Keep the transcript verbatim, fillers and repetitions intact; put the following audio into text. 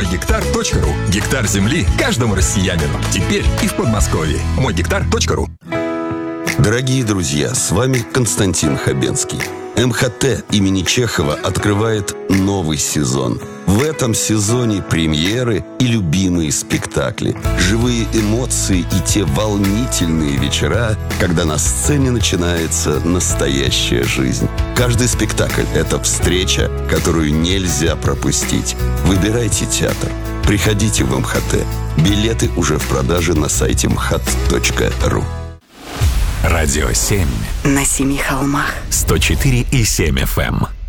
гектар точка ру. Гектар земли каждому россиянину. Теперь и в Подмосковье. мой гектар точка ру. Дорогие друзья, с вами Константин Хабенский. эм ха тэ имени Чехова открывает новый сезон. В этом сезоне премьеры и любимые спектакли, живые эмоции и те волнительные вечера, когда на сцене начинается настоящая жизнь. Каждый спектакль – это встреча, которую нельзя пропустить. Выбирайте театр. Приходите в эм ха тэ. Билеты уже в продаже на сайте эм ха тэ точка ру. Радио семь. На семи холмах. сто четыре и семь эф эм.